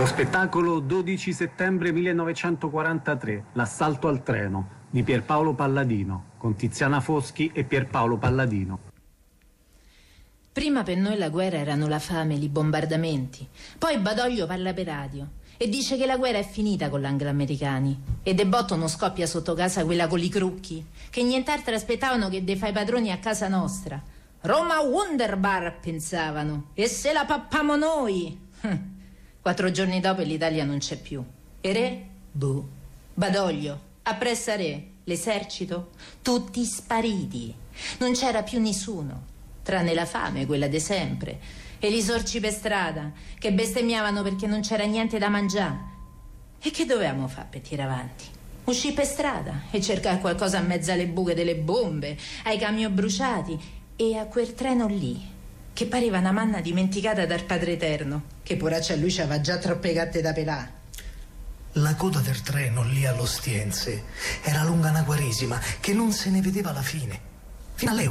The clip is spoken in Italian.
spettacolo 12 settembre 1943, L'assalto al treno, di Pierpaolo Palladino, con Tiziana Foschi e Pierpaolo Palladino. Prima per noi la guerra erano la fame, i bombardamenti. Poi Badoglio parla per radio e dice che la guerra è finita con l'anglo-americani. E De Botto non scoppia sotto casa quella con i crucchi, che nient'altro aspettavano che de fai padroni a casa nostra. Roma Wunderbar, pensavano, e se la pappamo noi. 4 giorni dopo l'Italia non c'è più. E re? Boh. Badoglio, appressa re, l'esercito, tutti spariti. Non c'era più nessuno, tranne la fame, quella de sempre, e gli sorci per strada, che bestemmiavano perché non c'era niente da mangiare. E che dovevamo fare per tirare avanti? Uscì per strada e cercare qualcosa in mezzo alle buche delle bombe, ai camion bruciati e a quel treno lì, che pareva una manna dimenticata dal Padre Eterno, che poraccia lui c'aveva già troppe gatte da pelà. La coda del treno lì all'Ostiense era lunga una quaresima che non se ne vedeva la fine, fino alle